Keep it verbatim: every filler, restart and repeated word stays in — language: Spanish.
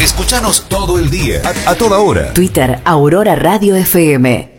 Escuchanos todo el día, a, a toda hora. Twitter, Aurora Radio F M.